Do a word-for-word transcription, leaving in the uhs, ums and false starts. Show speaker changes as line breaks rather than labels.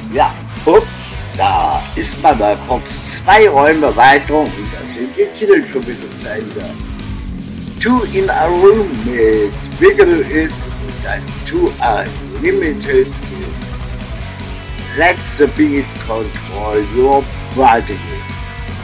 Ja, ups, da ist man mal kurz zwei Räume weiter und da sind die Titel schon wieder zu Ende. Two in a Room mit Wiggle It und dann Two Unlimited mit Let the Beat Control Your Body.